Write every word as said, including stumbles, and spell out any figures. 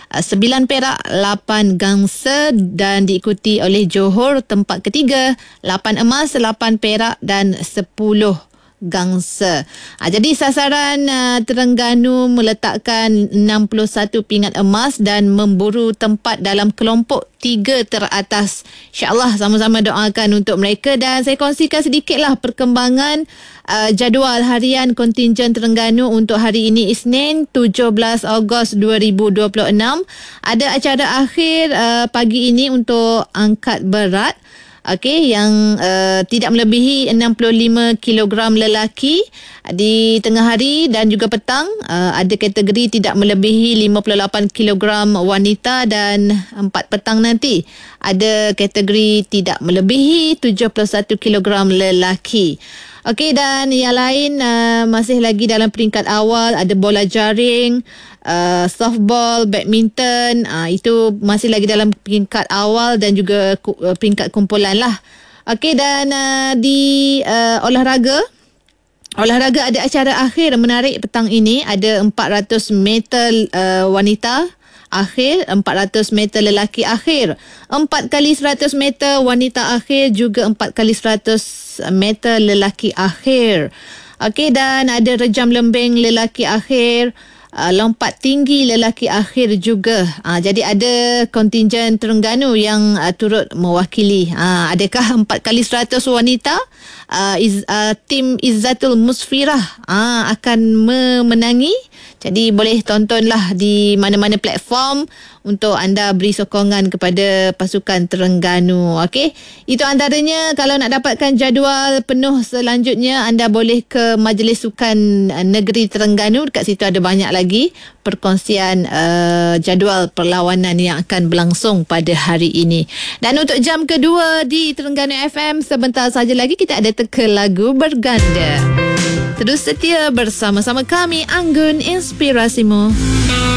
uh, sembilan perak, lapan gangsa dan diikuti oleh Johor tempat ketiga, lapan emas, lapan perak dan sepuluh gangsa. Ha, jadi sasaran uh, Terengganu meletakkan enam puluh satu pingat emas dan memburu tempat dalam kelompok tiga teratas. InsyaAllah sama-sama doakan untuk mereka, dan saya kongsikan sedikitlah perkembangan uh, jadual harian kontingen Terengganu untuk hari ini Isnin tujuh belas Ogos dua ribu dua puluh enam. Ada acara akhir uh, pagi ini untuk angkat berat. Okey, yang uh, tidak melebihi enam puluh lima kilogram lelaki di tengah hari, dan juga petang uh, ada kategori tidak melebihi lima puluh lapan kilogram wanita, dan empat petang nanti ada kategori tidak melebihi tujuh puluh satu kilogram lelaki. Okey, dan yang lain uh, masih lagi dalam peringkat awal, ada bola jaring, uh, softball, badminton, uh, itu masih lagi dalam peringkat awal dan juga uh, peringkat kumpulan lah. Okey, dan uh, di uh, olahraga, olahraga ada acara akhir menarik petang ini, ada empat ratus meter uh, wanita akhir, empat ratus meter lelaki akhir, empat kali seratus meter wanita akhir, juga empat kali seratus meter lelaki akhir. Okey, dan ada rejam lembing lelaki akhir, uh, lompat tinggi lelaki akhir juga. Uh, jadi ada kontingen Terengganu yang uh, turut mewakili. Uh, adakah empat kali seratus wanita? Uh, iz, uh, tim Izzatul Musfirah uh, akan memenangi. Jadi boleh tontonlah di mana-mana platform untuk anda beri sokongan kepada pasukan Terengganu. Okey, itu antaranya. Kalau nak dapatkan jadual penuh selanjutnya, anda boleh ke Majlis Sukan Negeri Terengganu. Dekat situ ada banyak lagi perkongsian uh, jadual perlawanan yang akan berlangsung pada hari ini. Dan untuk jam kedua di Terengganu F M, sebentar saja lagi kita ada teka lagu berganda. Terus setia bersama-sama kami, Anggun Inspirasimu.